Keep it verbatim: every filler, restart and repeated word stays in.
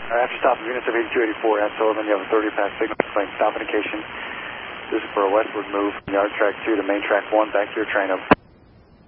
After stopping units of eighty-two eighty-four at Sullivan, you have a thirty pass signal displaying stop indication. This is for a westward move from yard track two to main track one, back to your train up.